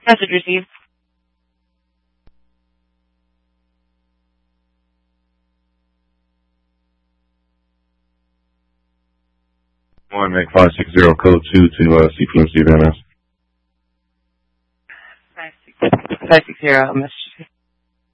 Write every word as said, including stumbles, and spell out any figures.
Message received. One, make five six zero code two to uh, see fluency of N S. five six zero, message